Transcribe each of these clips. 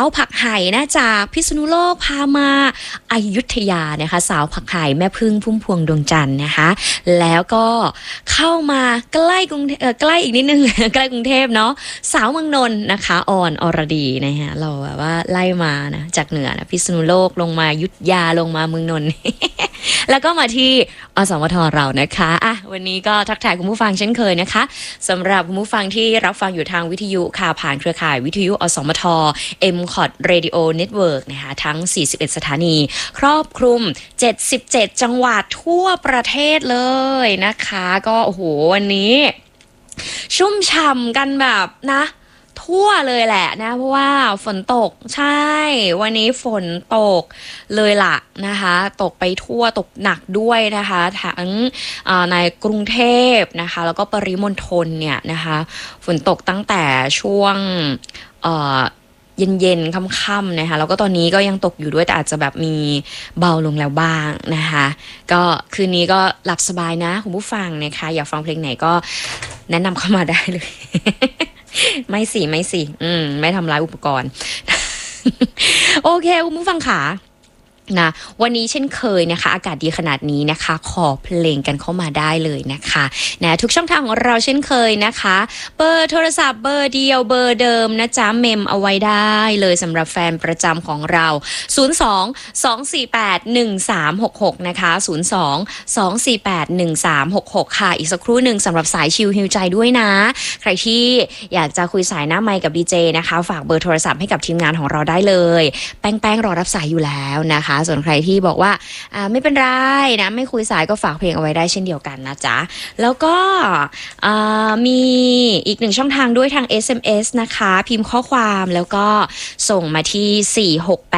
ผักไห่นะจากพิษณุโลกพามาอยุธยานะคะสาวผักไห่แม่พึ่งพุ่มพวงดวงจันทร์นะคะแล้วก็เข้ามาใกล้กรุงใกล้อีกนิดนึง ใกล้กรุงเทพเนาะสาวเมืองนนท์นะคะออนอรดีนะฮะเราแบบว่าไล่มานะจากเหนือนะพิษณุโลกลงมาอยุธยาลงมาเมืองนนท์ แล้วก็มาที่อสมทเรานะคะวันนี้ก็ทักทายคุณผู้ฟังเช่นเคยนะคะสำหรับคุณผู้ฟังที่รับฟังอยู่ทางวิทยุค่ะผ่านเครือข่ายวิทยุอสมท MCOT Radio Network นะคะทั้ง41สถานีครอบคลุม77จังหวัดทั่วประเทศเลยนะคะก็โอ้โหวันนี้ชุ่มฉ่ำกันแบบนะทั่วเลยแหละนะเพราะว่าฝนตกใช่วันนี้ฝนตกเลยล่ะนะคะตกไปทั่วตกหนักด้วยนะคะทั้งในกรุงเทพนะคะแล้วก็ปริมณฑลเนี่ยนะคะฝนตกตั้งแต่ช่วงเย็นๆค่ำๆนะคะแล้วก็ตอนนี้ก็ยังตกอยู่ด้วยแต่อาจจะแบบมีเบาลงแล้วบ้างนะคะก็คืนนี้ก็หลับสบายนะคุณผู้ฟังนะคะอยากฟังเพลงไหนก็แนะนำเข้ามาได้เลย ไม่สิไม่ทำร้ายอุปกรณ์ โอเคคุณผู้ฟังค่ะนะวันนี้เช่นเคยนะคะอากาศดีขนาดนี้นะคะขอเพลงกันเข้ามาได้เลยนะคะนะทุกช่องทางของเราเช่นเคยนะคะเบอร์โทรศัพท์เบอร์เดียวเบอร์เดิมนะจ๊ะเมมเอาไว้ได้เลยสำหรับแฟนประจำของเรา02-248-1366นะคะ02-248-1366ค่ะอีกสักครู่หนึ่งสำหรับสายชิลฮิวใจด้วยนะใครที่อยากจะคุยสายหน้าไมค์กับดีเจนะคะฝากเบอร์โทรศัพท์ให้กับทีมงานของเราได้เลยแป้งรอรับสายอยู่แล้วนะคะส่วนใครที่บอกว่าไม่เป็นไรนะไม่คุยสายก็ฝากเพลงเอาไว้ได้เช่นเดียวกันนะจ๊ะแล้วก็มีอีกหนึ่งช่องทางด้วยทาง SMS นะคะพิมพ์ข้อความแล้วก็ส่งมาที่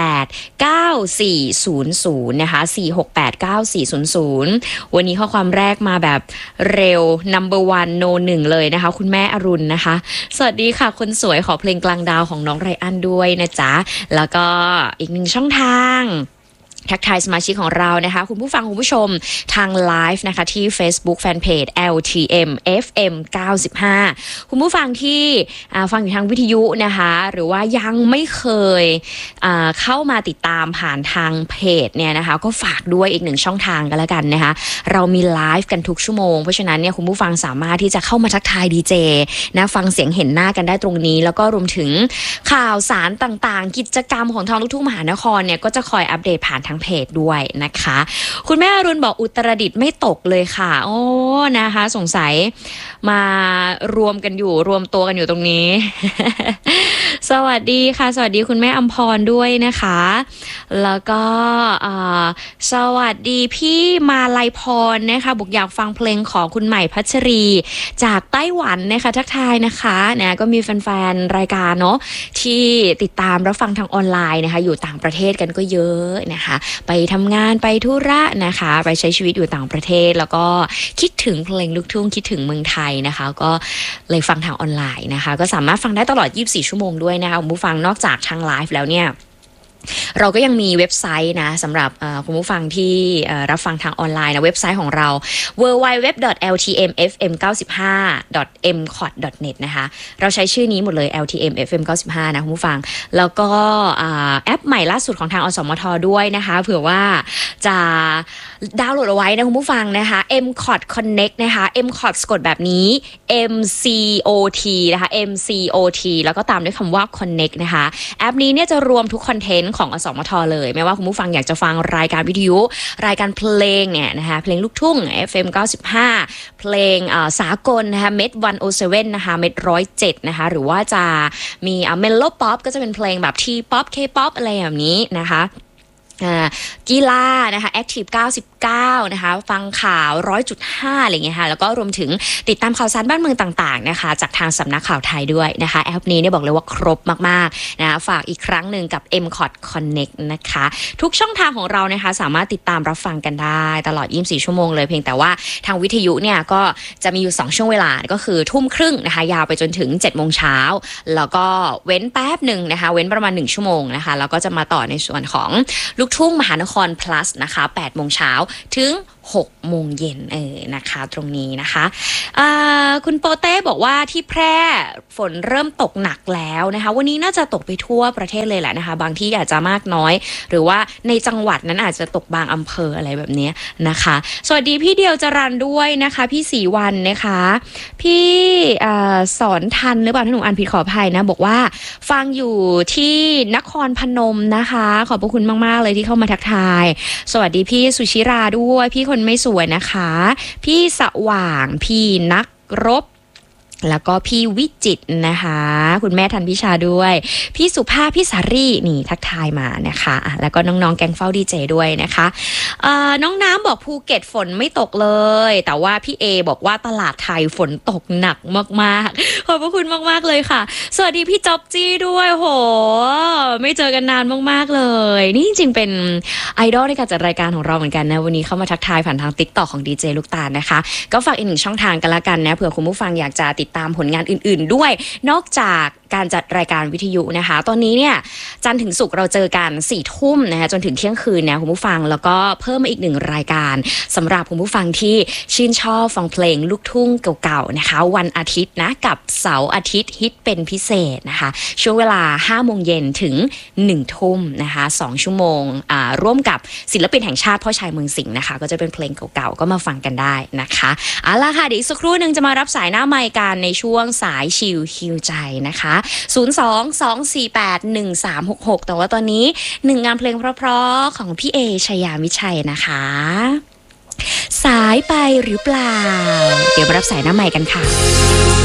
4689400นะคะ4689400วันนี้ข้อความแรกมาแบบเร็ว number one no 1เลยนะคะคุณแม่อรุณนะคะสวัสดีค่ะคนสวยขอเพลงกลางดาวของน้องไรอันด้วยนะจ๊ะแล้วก็อีกหนึ่งช่องทางทักทายสมาชิกของเรานะคะคุณผู้ฟังคุณผู้ชมทางไลฟ์นะคะที่ Facebook Fanpage LTM FM 95คุณผู้ฟังที่ฟังอยู่ทางวิทยุนะคะหรือว่ายังไม่เคยเข้ามาติดตามผ่านทางเพจเนี่ยนะคะก็ฝากด้วยอีกหนึ่งช่องทางกันแล้วกันนะคะเรามีไลฟ์กันทุกชั่วโมงเพราะฉะนั้นเนี่ยคุณผู้ฟังสามารถที่จะเข้ามาทักทายดีเจนะฟังเสียงเห็นหน้ากันได้ตรงนี้แล้วก็รวมถึงข่าวสารต่างๆกิจกรรมของทางลูกทุ่งมหานครเนี่ยก็จะคอยอัปเดตผ่านทางเพจด้วยนะคะคุณแม่อรุณบอกอุตรดิตถ์ไม่ตกเลยค่ะโอ้นะคะสงสัยมารวมตัวกันอยู่ตรงนี้ สวัสดีค่ะสวัสดีคุณแม่อำพรด้วยนะคะแล้วก็สวัสดีพี่มาลัยพรนะคะบอกอยากฟังเพลงของคุณใหม่พัชรีจากไต้หวันนะคะทักทายนะคะนะก็มีแฟนๆรายการเนาะที่ติดตามรับฟังทางออนไลน์นะคะอยู่ต่างประเทศกันก็เยอะนะคะไปทำงานไปธุระนะคะไปใช้ชีวิตอยู่ต่างประเทศแล้วก็คิดถึงเพลงลูกทุ่งคิดถึงเมืองไทยนะคะก็เลยฟังทางออนไลน์นะคะก็สามารถฟังได้ตลอด24ชั่วโมงด้วยนะคะคุณผู้ฟังนอกจากทางไลฟ์แล้วเนี่ยเราก็ยังมีเว็บไซต์นะสำหรับคุณผู้ฟังที่รับฟังทางออนไลน์นะเว็บไซต์ของเรา www.ltmfm95.mcot.net นะคะเราใช้ชื่อนี้หมดเลย ltmfm95 นะคุณผู้ฟังแล้วก็แอปใหม่ล่าสุดของทางอสมทด้วยนะคะเผื่อว่าจะดาวน์โหลดเอาไว้นะคุณผู้ฟังนะคะ MCOT Connect นะคะ MCOT สะกดแบบนี้ MCOT นะคะ MCOT แล้วก็ตามด้วยคำว่า Connect นะคะแอปนี้เนี่ยจะรวมทุกคอนเทนต์ของอสมทเลยไม่ว่าคุณผู้ฟังอยากจะฟังรายการวิทยุรายการเพลงเนี่ยนะคะเพลงลูกทุ่ง FM 95เพลงสากลนะคะเม็ด107นะคะเม็ด107นะคะหรือว่าจะมีเมโลป๊อปก็จะเป็นเพลงแบบทีป๊อปเคป๊อปอะไรแบบนี้นะคะกีฬานะคะ Active 99นะคะฟังข่าว 100.5 อะไรเงี้ยค่ะแล้วก็รวมถึงติดตามข่าวสารบ้านเมืองต่างๆนะคะจากทางสำนักข่าวไทยด้วยนะคะแอปนี้เนี่ยบอกเลยว่าครบมากๆนะฝากอีกครั้งหนึ่งกับ MCOT Connect นะคะทุกช่องทางของเรานะคะสามารถติดตามรับฟังกันได้ตลอด24ชั่วโมงเลยเพียงแต่ว่าทางวิทยุเนี่ยก็จะมีอยู่2ช่วงเวลาก็คือทุ่มครึ่งนะคะยาวไปจนถึง 7 โมงเช้าแล้วก็เว้นแป๊บหนึ่งนะคะเว้นประมาณ1ชั่วโมงนะคะแล้วก็จะมาต่อในส่วนของลูกทุ่งมหานคร plus นะคะ 8 โมงเช้าถึง 6 โมงเย็นนะคะตรงนี้นะคะคุณโปเต้บอกว่าที่แพร่ฝนเริ่มตกหนักแล้วนะคะวันนี้น่าจะตกไปทั่วประเทศเลยแหละนะคะบางที่อาจจะมากน้อยหรือว่าในจังหวัดนั้นอาจจะตกบางอำเภออะไรแบบนี้นะคะสวัสดีพี่เดียวจรันด้วยนะคะพี่ศรีวันนะคะพี่สอนทันหรือเปล่าถ้าหนูอ่านผิดขออภัยนะบอกว่าฟังอยู่ที่นครพนมนะคะขอบพระคุณมากๆเลยที่เข้ามาทักทายสวัสดีพี่สุชิราด้วยพี่คนไม่สวยนะคะพี่สว่างพี่นักรบแล้วก็พี่วิจิตรนะคะคุณแม่ทันพิชาด้วยพี่สุภาพพี่สารีนี่ทักทายมานะคะแล้วก็น้องๆแกงเฝ้าดีเจด้วยนะคะน้องน้ำบอกภูเก็ตฝนไม่ตกเลยแต่ว่าพี่เอบอกว่าตลาดไทยฝนตกหนักมากๆขอบพระคุณมากๆเลยค่ะสวัสดีพี่จ๊อบจี้ด้วยโหไม่เจอกันนานมากๆเลยนี่จริงๆเป็นไอดอลในการจัดรายการของเราเหมือนกันนะวันนี้เข้ามาทักทายผ่านทาง TikTok ของดีเจลูกตาลนะคะก็ฝากอีกหนึ่งช่องทางกันละกันนะเผื่อคุณผู้ฟังอยากจะติดตามผลงานอื่นๆด้วยนอกจากการจัดรายการวิทยุนะคะตอนนี้เนี่ยจันทร์ถึงศุกร์เราเจอกัน4 ทุ่มนะคะจนถึงเที่ยงคืนนะคุณผู้ฟังแล้วก็เพิ่มมาอีก1 รายการสำหรับคุณผู้ฟังที่ชื่นชอบฟังเพลงลูกทุ่งเก่าๆนะคะวันอาทิตย์นะกับเสาร์อาทิตย์ฮิตเป็นพิเศษนะคะช่วงเวลา 5 โมงเย็นถึง 1 ทุ่มนะคะ2 ชั่วโมงร่วมกับศิลปินแห่งชาติพ่อชายเมืองสิงห์นะคะก็จะเป็นเพลงเก่าๆก็มาฟังกันได้นะคะเอาล่ะค่ะเดี๋ยวอีกสักครู่นึงจะมารับสายหน้าไมค์กันในช่วงสายชิลฮิวใจนะคะ02-248-1366แต่ว่าตอนนี้1 งานเพลงเพราะๆของพี่เอชยามิชัยนะคะสายไปหรือเปล่าเดี๋ยวมารับสายหน้าใหม่กันค่ะ